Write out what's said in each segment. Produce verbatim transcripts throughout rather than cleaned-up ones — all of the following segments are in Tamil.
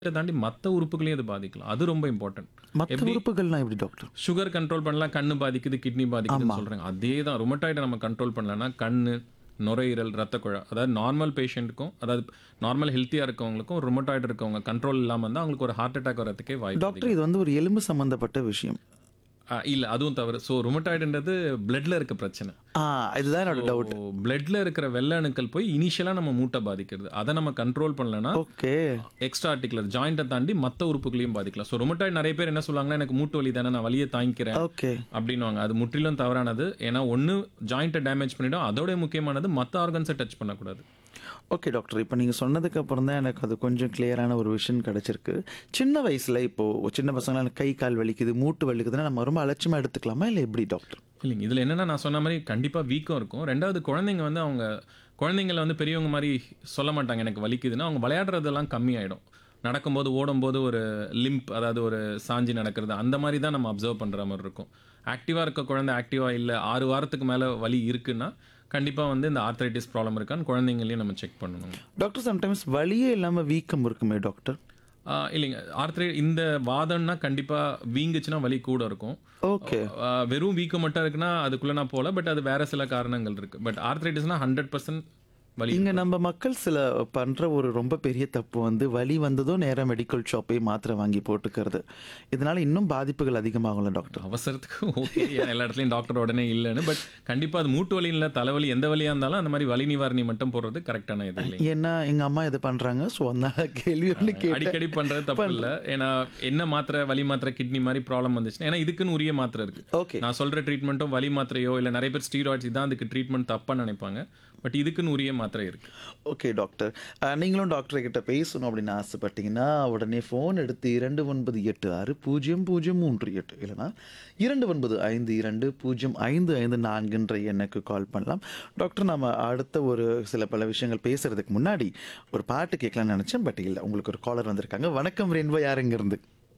இத தாண்டி மத்த உறுப்புகளையும் அது பாதிக்கலாம். அது ரொம்ப இம்பார்ட்டன்ட். மத்த எப்படி உறுப்புகள்னா எப்படி டாக்டர்? சுகர் கண்ட்ரோல் பண்ணலாம், கண்ணு பாதிக்குது, கிட்னி பாதிக்குதுன்னு ஆமா. சொல்றாங்க. அதே தான் ருமட்டாய்ட நம்ம கண்ட்ரோல் பண்ணலன்னா, கண்ணு, நுரையீரல், ரத்த குழா அதாவது நார்மல் பேஷண்ட்டுக்கும் அதாவது நார்மல் ஹெல்த்தியா இருக்கவங்களுக்கும் ருமட்டாய்டு இருக்கவங்க கண்ட்ரோல் இல்லாம இருந்தா அவங்களுக்கு ஒரு ஹார்ட் அட்டாக் வரதுக்கே வாய்ப்பு டாக்டர் அதிகம். இது வந்து ஒரு எலும்பு சம்பந்தப்பட்ட விஷயம். அ இல்ல அதுவும் தவறு. ஸோ ருமட்டாய்டுன்றது பிளட்ல இருக்க பிரச்சனை. ஆ இதுதான் என்னோட டவுட். ஸோ பிளட்ல இருக்கிற வெள்ளை அணுக்கள் போய் இனிஷியலா நம்ம மூட்டை பாதிக்கிறது. அத நம்ம கண்ட்ரோல் பண்ணலன்னா ஓகே. எக்ஸ்ட்ரா ஆர்டிகுலர் ஜாயிண்ட்டை தாண்டி மத்த உறுப்புகளையும் பாதிக்கலாம். ஸோ ருமட்டாய்டு நிறைய பேர் என்ன சொல்லுவாங்கன்னா, எனக்கு மூட்டு வலி தானே நான் வலியை தாங்கிக்கிறேன் ஓகே. அப்படின்னுவாங்க. அது முற்றிலும் தவறானது. ஏன்னா ஒன்று ஜாயிண்ட்டை டேமேஜ் பண்ணிடும். அதோட முக்கியமானது மற்ற ஆர்கன்ஸை டச் பண்ணக்கூடாது. Okay doctor. இப்போ நீங்கள் சொன்னதுக்கு அப்புறம் தான் எனக்கு அது கொஞ்சம் கிளியரான ஒரு விஷயம் கிடைச்சிருக்கு. சின்ன வயசில் இப்போது சின்ன பசங்களாம் எனக்கு கை கால் வலிக்குது, மூட்டு வலிக்குதுன்னா நம்ம ரொம்ப அலட்சியமாக எடுத்துக்கலாமா இல்லை எப்படி டாக்டர்? இல்லைங்க இதில் என்னென்னா நான் சொன்ன மாதிரி கண்டிப்பாக வீக்கம் இருக்கும். ரெண்டாவது குழந்தைங்க வந்து அவங்க குழந்தைங்கள வந்து பெரியவங்க மாதிரி சொல்ல மாட்டாங்க எனக்கு வலிக்குதுன்னா. அவங்க விளையாடுறதெல்லாம் கம்மியாயிடும். நடக்கும்போது ஓடும்போது ஒரு லிம்ப் அதாவது ஒரு சாஞ்சி நடக்கிறது அந்த மாதிரி தான் நம்ம அப்சர்வ் பண்ணுற மாதிரி இருக்கும். ஆக்டிவாக இருக்க குழந்தை ஆக்டிவாக இல்லை ஆறு வாரத்துக்கு மேலே வலி இருக்குன்னா கண்டிப்பாக வந்து இந்த ஆர்த்ரைட்டிஸ் ப்ராப்ளம் இருக்கான்னு குழந்தைங்களையும் நம்ம செக் பண்ணணும். டாக்டர் சம்டைம்ஸ் வலியே இல்லாமல் வீக்கம் இருக்குமே டாக்டர்? ஆ, இல்லைங்க ஆர்த்ரை இந்த வாதம்னா கண்டிப்பாக வீங்குச்சுன்னா வலி கூட இருக்கும். ஓகே. ஆ, வெறும் வீக்கம் மட்டும் இருக்குன்னா அதுக்குள்ளே நான் போகல. பட் அது வேற சில காரணங்கள் இருக்குது. பட் ஆர்த்ரைட்டிஸ்னா ஹண்ட்ரட் பர்சன்ட் வலி இங்கே நம்ம மக்கள் சில பண்ணுற ஒரு ரொம்ப பெரிய தப்பு வந்து வலி வந்ததும் நேராக மெடிக்கல் ஷாப்பே மாத்திரை வாங்கி போட்டுக்கிறது. இதனால இன்னும் பாதிப்புகள் அதிகமாகும்ல டாக்டர்? அவசரத்துக்கு ஓகே எல்லா இடத்துலையும் டாக்டர் உடனே இல்லைன்னு. பட் கண்டிப்பாக அது மூட்டு வலி இல்லை தலைவலி எந்த வலியாக இருந்தாலும் அந்த மாதிரி வலி நிவாரணி மட்டும் போடுறது கரெக்டான இது இல்லைங்க. ஏன்னா எங்கள் அம்மா இது பண்ணுறாங்க. ஸோ அதனால கேள்வி ஒன்று கேட்டேன். அடிக்கடி பண்றது தப்பு இல்லை. ஏன்னா என்ன மாத்திரை வலி மாத்திரை கிட்னி மாதிரி ப்ராப்ளம் வந்துச்சுன்னா ஏன்னா இதுக்குன்னு உரிய மாத்திரை இருக்கு. ஓகே. நான் சொல்ற ட்ரீட்மெண்ட்டும் வலி மாத்திரையோ இல்லை நிறைய பேர் ஸ்டீராய்ட்ஸ் இதான் அதுக்கு ட்ரீட்மெண்ட் தப்பா நினைப்பாங்க. பட் இதுக்குன்னு உரிய மாத்திரை இருக்கு. Okay doctor. அஹ், நீங்களும் டாக்டர் கிட்ட பேசணும் அப்படின்னு ஆசைப்பட்டீங்கன்னா உடனே ஃபோன் எடுத்து இரண்டு ஒன்பது எட்டு ஆறு பூஜ்ஜியம் பூஜ்ஜியம் மூன்று எட்டு இல்லைனா இரண்டு ஒன்பது ஐந்து இரண்டு பூஜ்ஜியம் ஐந்து ஐந்து நான்குன்ற எண்ணுக்கு கால் பண்ணலாம். டாக்டர் நம்ம அடுத்த ஒரு சில பல விஷயங்கள் பேசுறதுக்கு முன்னாடி ஒரு பாட்டு கேட்கலாம்னு நினைச்சேன். பட் இல்லை உங்களுக்கு ஒரு காலர் வந்திருக்காங்க. வணக்கம் ரெயின்போ, யார் இருந்து?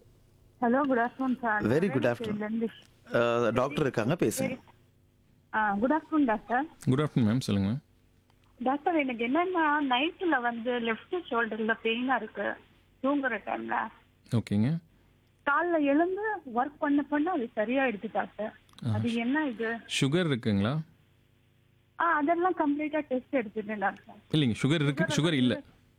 Hello good afternoon sir. Very good afternoon. Doctor இருக்காங்க, பேசுங்க. Good afternoon doctor. Good afternoon ma'am, சொல்லுங்க. டாக்டர் எனக்கு என்னன்னா நைட்ல வந்து லெஃப்ட் ஷோல்டர்ல பெயினா இருக்கு தூங்குற டைம்ல. ஓகேங்க. காலைல எழுந்து ஒர்க் பண்ண பண்ண அது சரியாயிடுது டாக்டர். அது என்ன இது? சுகர் இருக்குங்களா? ஆ அதெல்லாம் கம்ப்ளீட்டா டெஸ்ட் எடுத்துட்டேன் டாக்டர். இல்லைங்க சுகர் இருக்கு. சுகர் இல்லை.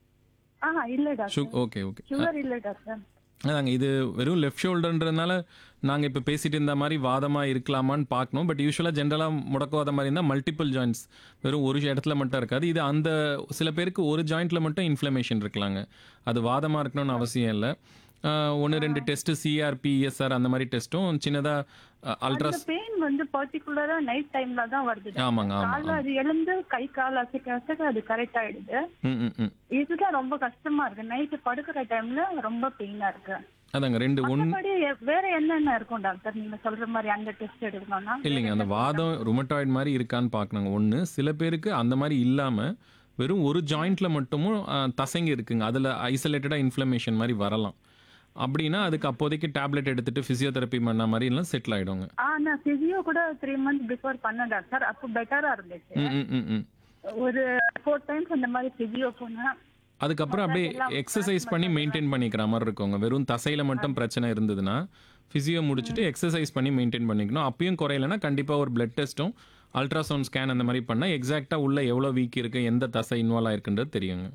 ஆ இல்ல டாக்டர். Okay okay. சுகர் இல்ல டாக்டர். அதாங்க இது வெறும் லெஃப்ட் ஷோல்டர்ன்றதுனால நாங்கள் இப்போ பேசிட்டு இருந்த மாதிரி வாதமாக இருக்கலாமான்னு பார்க்கணும். பட் யூஸ்வலாக ஜென்ரலாக முடக்குவாத மாதிரி இருந்தால் மல்டிபிள் ஜாயின்ட்ஸ் வெறும் ஒரு இடத்துல மட்டும் இருக்காது. இது அந்த சில பேருக்கு ஒரு ஜாயிண்ட்டில் மட்டும் இன்ஃப்ளமேஷன் இருக்கலாங்க. அது வாதமாக இருக்கணும்னு அவசியம் இல்லை. ஒன்று ரெண்டு டெஸ்ட்டு சிஆர்பி இஎஸ்ஆர் அந்த மாதிரி டெஸ்ட்டும் சின்னதாக அல்ட்ராஸ். பெயின் வந்து பர்టిక్యులரா நைட் டைம்ல தான் வருது. ஆமாங்க ஆமாம். காலைல அது எழுந்து கை கால் அசைக்க அசைக்க அது கரெக்ட் ஆயிடுது. ம் ம் ம் இதுதான் ரொம்ப கஷ்டமா இருக்கு. நைட்டு படுக்கிற டைம்ல ரொம்ப பெயினா இருக்கு. அதாங்க ரெண்டு ஒன்று. மத்தபடி வேற என்னென்ன இருக்கும் டாக்டர் நீங்க சொல்ற மாதிரி அந்த டெஸ்ட் எடுக்கணும்னா? இல்லைங்க அந்த வாதம் ருமட்டாய்டு மாதிரி இருக்கான்னு பார்க்கணுங்க. ஒன்று சில பேருக்கு அந்த மாதிரி இல்லாமல் வெறும் ஒரு ஜாயிண்ட்ல மட்டுமும் அஹ், தசைங்க இருக்குங்க. அதில் ஐசோலேட்டடாக இன்ஃப்ளமேஷன் மாதிரி வரலாம். அப்படின்னா அதுக்கு அப்போதைக்கு டேப்லெட் எடுத்துட்டு ஃபிசியோதெரப்பி பண்ண மாதிரி எல்லாம் செட்டில் ஆகிடுங்க. ஆ நான் பிசியோ கூட த்ரீ மந்த்ஸ் பிஃபோர் பண்ணேன் டாக்டர். அப்போ பெட்டரா இருந்துச்சு. ம் ம் ம் ம் ஒரு ஃபோர் டைம்ஸ் அந்த மாதிரி பிசியோ போனேன். அதுக்கப்புறம் அப்படியே எக்ஸசைஸ் பண்ணி மெயின்டைன் பண்ணிக்கிற மாதிரி இருக்குங்க. வெறும் தசையில் மட்டும் பிரச்சனை இருந்ததுன்னா ஃபிசியோ முடிச்சுட்டு எக்ஸசைஸ் பண்ணி மெயின்டைன் பண்ணிக்கணும். அப்பயும் குறையலைன்னா கண்டிப்பாக ஒரு பிளட் டெஸ்ட்டும் அல்ட்ராசவுண்ட் ஸ்கேன் அந்த மாதிரி பண்ணால் எக்ஸாக்டாக உள்ள எவ்வளோ வீக் இருக்குது எந்த தசை இன்வால்வ் ஆயிருக்குன்றது தெரியுங்க.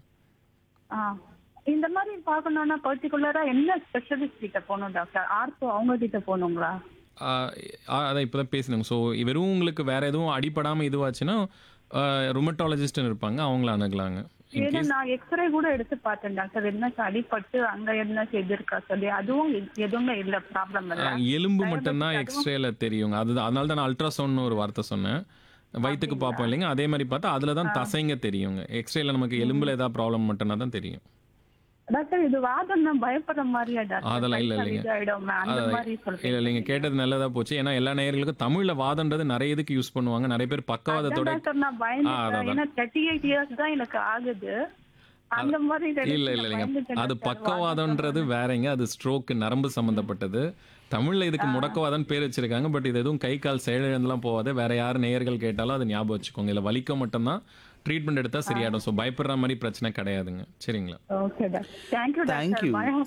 ஆ இந்த மாதிரி பார்க்கணும்னா பர்టిక్యులரா என்ன ஸ்பெஷலிஸ்ட் கிட்ட போகணும் டாக்டர்? ஆர்த்தோ அவங்க கிட்ட போகணுங்களா? ஆஹ் ஆஹ் அதான் இப்போ தான் பேசினாங்க. ஸோ வெறும் உங்களுக்கு வேற எதுவும் அடிப்படாமல் இதுவாச்சுன்னா ருமட்டாலஜிஸ்ட்னு இருப்பாங்க, அவங்கள அணுகலாங்க. ஏன்னா நான் எக்ஸ்ரே கூட எடுத்து பார்த்தேன் டாக்டர். என்ன அடிபட்டு அங்க என்ன செய்திருக்கா சொல்லி அதுவும் எதுவுமே இல்ல, ப்ராப்ளம் இல்ல. ஆஹ் எலும்பு மட்டும்தான் எக்ஸ்ரேல தெரியுங்க. அது அதனால தான் நான் அல்ட்ராசவுண்ட்னு ஒரு வார்த்தை சொன்னேன். வயிற்றுக்கு பார்ப்போம் இல்லைங்க, அதே மாதிரி பார்த்தா அதில் தான் தசைங்க தெரியுங்க. எக்ஸ்ரேல நமக்கு எலும்புல ஏதாவது ப்ராப்ளம் மட்டும்னா தான் தெரியும். டாக்டர் இது வாதம் நான் பயப்படுற மாதிரியா டாக்டர்? அதெல்லாம் இல்லை இல்லைங்க. இதாயிடுமே அந்த மாதிரி இல்லை சொல்றேன். இல்லைங்க கேட்டது நல்லதா போச்சு. ஏன்னா எல்லா நேயர்களுக்கும் தமிழில் வாதன்றது நிறைய இதுக்கு யூஸ் பண்ணுவாங்க. நிறைய பேர் பக்கவாதத்தோட டாக்டர் நான் ஆ, பயந்துட்டேன். அதான். ஏன்னா தேர்ட்டி எயிட் இயர்ஸ் தான் எனக்கு ஆகுது. அந்த மாதிரி நினைச்சு இல்ல நான் இல்ல இல்லைங்க பயந்துட்டேன் அது டாக்டர். பக்கவாதம்ன்றது வேறங்க. அது ஸ்ட்ரோக் நரம்பு சம்பந்தப்பட்டது. தமிழ்ல இதுக்கு முடக்கவாதம் பேர் வச்சிருக்காங்க. பட் இது எதுவும் கை கால் செயலிழந்தெல்லாம் போகாது. வேற யார் நேயர்கள் கேட்டாலும் அதை ஞாபகம் வச்சுக்கோங்க. இல்லை வலிக்க மட்டும்தான் ட்ரீட்மெண்ட் எடுத்தா சரியாயிடும். ஸோ பயப்படுற மாதிரி பிரச்சனை கிடையாதுங்க. சரிங்களா? Okay doctor. Thank you Thank doctor. you. பயம்